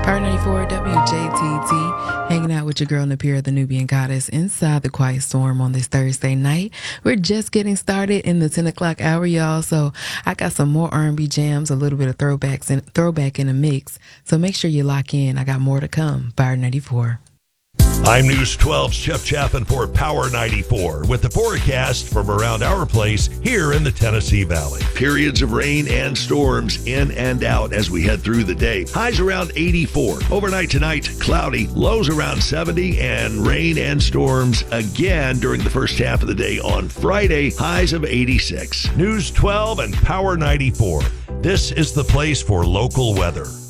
Power 94 WJTT, hanging out with your girl Napira, the Nubian goddess, inside the Quiet Storm on this Thursday night. We're just getting started in the 10 o'clock hour, y'all. So I got some more R&B jams, a little bit of throwback in a mix. So make sure you lock in. I got more to come. Power 94. I'm News 12's Jeff Chapin for Power 94 with the forecast from around our place here in the Tennessee Valley. Periods of rain and storms in and out as we head through the day. Highs around 84. Overnight tonight, cloudy, lows around 70, and rain and storms again during the first half of the day on Friday, highs of 86. News 12 and Power 94. This is the place for local weather.